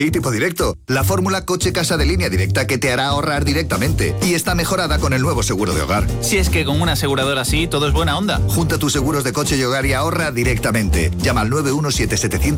Y tipo directo, la fórmula coche-casa de línea directa que te hará ahorrar directamente. Y está mejorada con el nuevo seguro de hogar. Si es que con una aseguradora así, todo es buena onda. Junta tus seguros de coche y hogar y ahorra directamente. Llama al 917-700